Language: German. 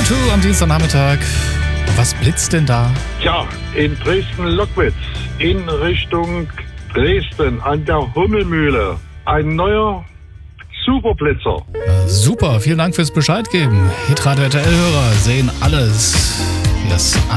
2 am Dienstagnachmittag. Was blitzt denn da? Tja, in Dresden-Lockwitz in Richtung Dresden an der Hummelmühle. Ein neuer Superblitzer. Super, vielen Dank fürs Bescheid geben. Hitradio RTL-Hörer sehen alles, wie das